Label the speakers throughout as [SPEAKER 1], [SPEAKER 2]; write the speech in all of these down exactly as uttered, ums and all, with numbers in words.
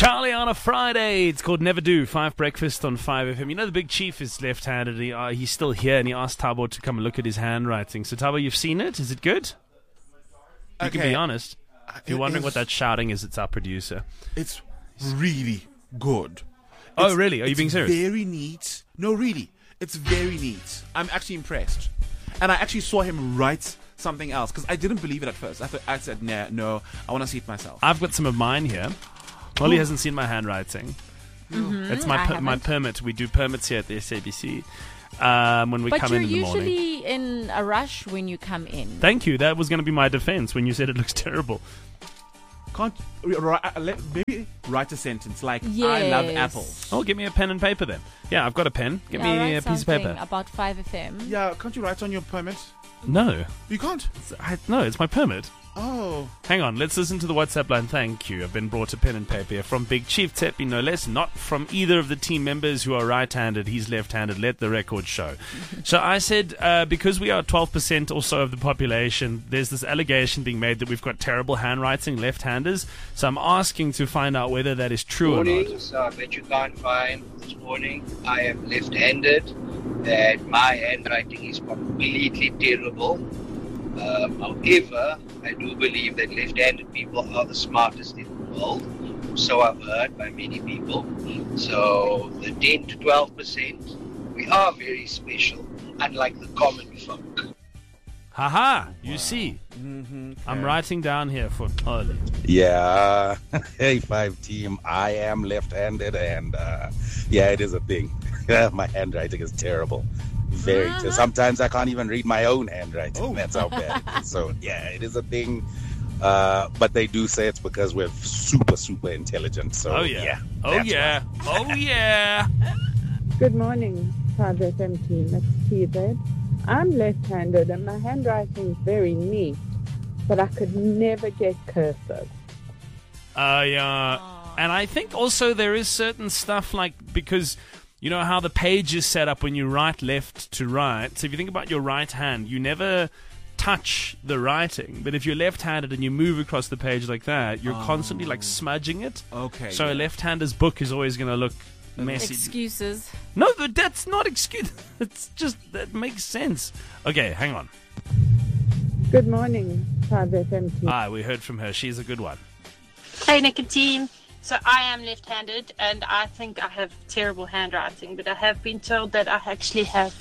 [SPEAKER 1] Charlie on a Friday. It's called Never Do. Five Breakfast on five F M. You know the Big Chief is left-handed. He, uh, he's still here, and he asked Thabo to come and look at his handwriting. So, Thabo, you've seen it? Is it good? You
[SPEAKER 2] Okay.
[SPEAKER 1] can be honest. If you're
[SPEAKER 2] It
[SPEAKER 1] wondering
[SPEAKER 2] is-
[SPEAKER 1] what that shouting is, it's our producer.
[SPEAKER 2] It's really good.
[SPEAKER 1] Oh,
[SPEAKER 2] It's-
[SPEAKER 1] really? Are you
[SPEAKER 2] it's
[SPEAKER 1] being serious?
[SPEAKER 2] Very neat. No, really. It's very neat. I'm actually impressed. And I actually saw him write something else because I didn't believe it at first. I thought I said, nah, no, I want to see it myself.
[SPEAKER 1] I've got some of mine here. Molly hasn't seen my handwriting.
[SPEAKER 3] Mm-hmm.
[SPEAKER 1] It's my
[SPEAKER 3] I
[SPEAKER 1] per- my
[SPEAKER 3] haven't.
[SPEAKER 1] permit. We do permits here at the S A B C um, when we
[SPEAKER 3] But
[SPEAKER 1] come
[SPEAKER 3] you're
[SPEAKER 1] in in the morning.
[SPEAKER 3] usually in a rush when you come in.
[SPEAKER 1] Thank you. That was going to be my defense when you said it looks terrible.
[SPEAKER 2] Can't ri- ri- uh, let- maybe write a sentence like I love
[SPEAKER 3] Yes.
[SPEAKER 2] apples.
[SPEAKER 1] Oh, give me a pen and paper then. Yeah, I've got a pen. Give
[SPEAKER 3] Yeah,
[SPEAKER 1] me
[SPEAKER 3] write
[SPEAKER 1] a piece of
[SPEAKER 3] something
[SPEAKER 1] paper.
[SPEAKER 3] about five F M.
[SPEAKER 2] Yeah, can't you write on your permit?
[SPEAKER 1] No.
[SPEAKER 2] You can't.
[SPEAKER 1] I, no, it's my permit.
[SPEAKER 2] Oh.
[SPEAKER 1] Hang on, let's listen to the WhatsApp line. Thank you. I've been brought a pen and paper here from Big Chief Tepi, no less. Not from either of the team members who are right-handed. He's left-handed. Let the record show. So I said, uh, because we are twelve percent or so of the population, there's this allegation being made that we've got terrible handwriting, left-handers. So I'm asking to find out whether that is true or
[SPEAKER 4] morning,
[SPEAKER 1] not.
[SPEAKER 4] so I bet you can't find this morning. I am left-handed, and my handwriting is completely terrible. Um, however, I do believe that left-handed people are the smartest in the world. So I've heard by many people. So the ten to twelve percent, we are very special, unlike the common folk.
[SPEAKER 1] Haha, you see.
[SPEAKER 2] Mm-hmm.
[SPEAKER 1] I'm writing down here for Ollie.
[SPEAKER 5] Yeah, hey five team. I am left-handed, and uh, yeah, it is a thing. My handwriting is terrible. Very.
[SPEAKER 3] Uh-huh.
[SPEAKER 5] ter- Sometimes I can't even read my own handwriting.
[SPEAKER 2] Oh.
[SPEAKER 5] That's how bad it is. So yeah, it is a thing. Uh, but they do say it's because we're super, super intelligent. So
[SPEAKER 1] Oh, yeah. oh,
[SPEAKER 5] that's
[SPEAKER 1] yeah. Oh, yeah.
[SPEAKER 6] Good morning, five F M team. It's T-Bed. I'm left-handed and my handwriting is very neat, but I could never get cursive.
[SPEAKER 1] Uh, yeah. And I think also there is certain stuff like, because you know how the page is set up when you write left to right. So if you think about your right hand, you never touch the writing. But if you're left-handed and you move across the page like that, you're constantly like smudging it.
[SPEAKER 2] Okay.
[SPEAKER 1] So a
[SPEAKER 2] yeah.
[SPEAKER 1] left-hander's book is always going to look messy.
[SPEAKER 3] Excuses.
[SPEAKER 1] No, but that's not excuse. It's just, that makes sense. Okay, hang on.
[SPEAKER 6] Good morning, five F M team.
[SPEAKER 1] Ah, we heard from her. She's a good one.
[SPEAKER 7] Hey, Nick and team. So I am left-handed, and I think I have terrible handwriting, but I have been told that I actually have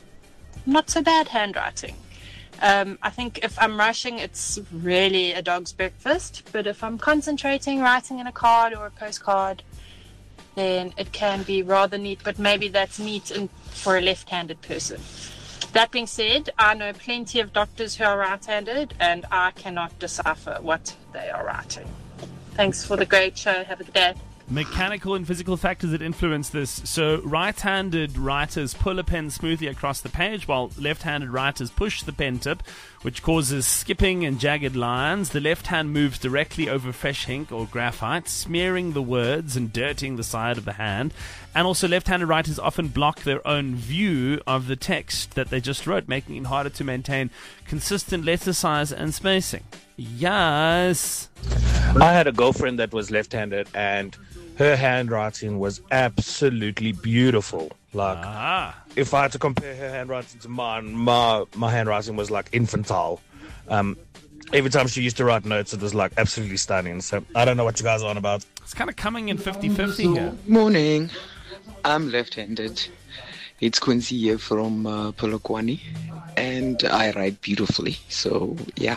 [SPEAKER 7] not so bad handwriting. Um, I think if I'm rushing, it's really a dog's breakfast, but if I'm concentrating, writing in a card or a postcard, then it can be rather neat, but maybe that's neat in, for a left-handed person. That being said, I know plenty of doctors who are right-handed, and I cannot decipher what they are writing. Thanks for the great show. Have a good day.
[SPEAKER 1] Mechanical and physical factors that influence this. So right-handed writers pull a pen smoothly across the page, while left-handed writers push the pen tip, which causes skipping and jagged lines. The left hand moves directly over fresh ink or graphite, smearing the words and dirtying the side of the hand. And also left-handed writers often block their own view of the text that they just wrote, making it harder to maintain consistent letter size and spacing. Yes.
[SPEAKER 8] I had a girlfriend that was left-handed, and her handwriting was absolutely beautiful. Like,
[SPEAKER 1] Ah.
[SPEAKER 8] if I had to compare her handwriting to mine, my my handwriting was like infantile. Um, every time she used to write notes, it was like absolutely stunning. So I don't know what you guys are on about.
[SPEAKER 1] It's kind of coming in fifty-fifty here.
[SPEAKER 9] Morning. I'm left-handed. It's Quincy here from uh, Polokwane, and I write beautifully. So yeah.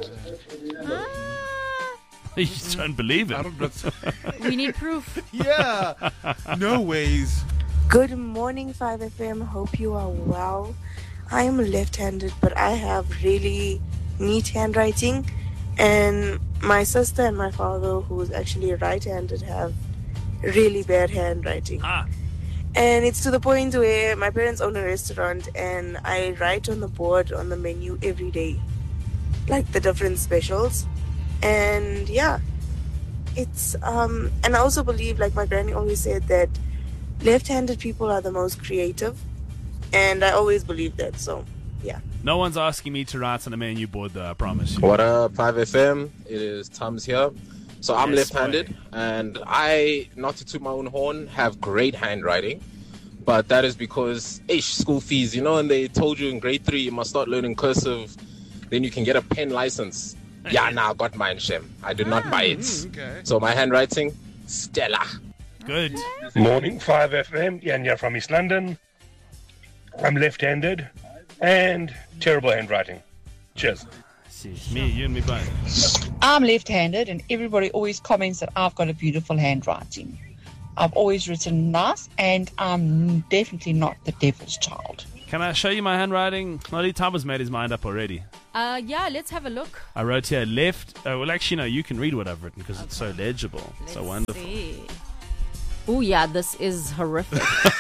[SPEAKER 1] You don't believe it.
[SPEAKER 2] I don't know.
[SPEAKER 3] We need proof.
[SPEAKER 2] Yeah. No ways.
[SPEAKER 10] Good morning, five F M. Hope you are well. I am left-handed, but I have really neat handwriting. And my sister and my father, who's actually right-handed, have really bad handwriting.
[SPEAKER 1] Ah.
[SPEAKER 10] And it's to the point where my parents own a restaurant, and I write on the board on the menu every day, like the different specials. And yeah, it's um and I also believe, like my granny always said, that left-handed people are the most creative, and I always believe that. So yeah.
[SPEAKER 1] No one's asking me to write on a menu board, though, I promise you.
[SPEAKER 11] What up, five F M? It is Tums here. So I'm
[SPEAKER 1] Yes,
[SPEAKER 11] left-handed, and I, not to toot my own horn, have great handwriting. But that is because, ish, school fees, you know, and they told you in grade three you must start learning cursive, then you can get a pen license. Yeah, now I got mine, Shem. I did not buy it.
[SPEAKER 2] Okay.
[SPEAKER 11] So my handwriting, stellar.
[SPEAKER 1] Good.
[SPEAKER 12] Morning, five F M. Yanya from East London. I'm left-handed and terrible handwriting. Cheers.
[SPEAKER 1] See, me, you and me both.
[SPEAKER 13] I'm left-handed, and everybody always comments that I've got a beautiful handwriting. I've always written nice, and I'm definitely not the devil's child.
[SPEAKER 1] Can I show you my handwriting? Lolly Thomas made his mind up already.
[SPEAKER 3] Uh, yeah, let's have a look.
[SPEAKER 1] I wrote here left. Oh, well, actually, no, you can read what I've written because it's so legible.
[SPEAKER 3] Let's
[SPEAKER 1] so wonderful.
[SPEAKER 3] see. Oh, yeah, this is horrific.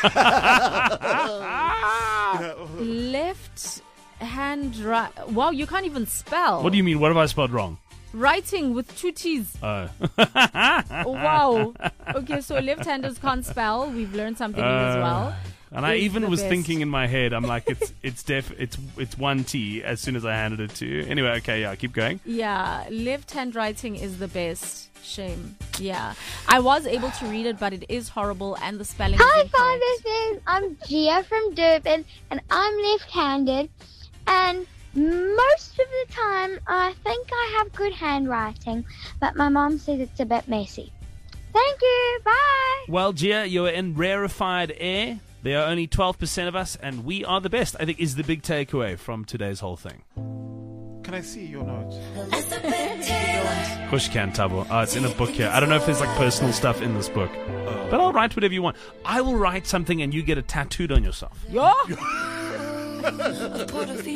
[SPEAKER 3] Left hand right. Wow, you can't even spell.
[SPEAKER 1] What do you mean? What have I spelled wrong?
[SPEAKER 3] Writing with two T's.
[SPEAKER 1] Oh.
[SPEAKER 3] Wow. Okay, so left-handers can't spell. We've learned something new as well.
[SPEAKER 1] And I
[SPEAKER 3] It's
[SPEAKER 1] even
[SPEAKER 3] the
[SPEAKER 1] was
[SPEAKER 3] best.
[SPEAKER 1] thinking in my head, I'm like, it's it's def, it's it's one T as soon as I handed it to you. Anyway, okay, yeah, keep going.
[SPEAKER 3] Yeah, left-hand writing is the best. Shame. Yeah. I was able to read it, but it is horrible, and the spelling
[SPEAKER 14] Hi,
[SPEAKER 3] is incorrect.
[SPEAKER 14] Father. I'm Gia from Durban, and I'm left-handed. And most of the time, I think I have good handwriting, but my mom says it's a bit messy. Thank you. Bye.
[SPEAKER 1] Well, Gia, you're in rarefied air. There are only twelve percent of us, and we are the best, I think, is the big takeaway from today's whole thing.
[SPEAKER 2] Can I see your notes?
[SPEAKER 1] Of course you can, Tabo. Oh, it's in a book here. I don't know if there's like personal stuff in this book. But I'll write whatever you want. I will write something and you get it tattooed on yourself.
[SPEAKER 3] Yo!